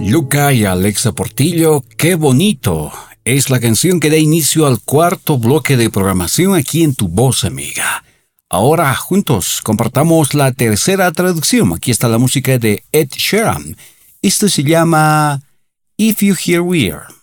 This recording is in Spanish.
Luca y Alexa Portillo, qué bonito. Es la canción que da inicio al cuarto bloque de programación aquí en Tu Voz Amiga. Ahora juntos compartamos la tercera traducción. Aquí está la música de Ed Sheeran. Esto se llama If You Hear We're.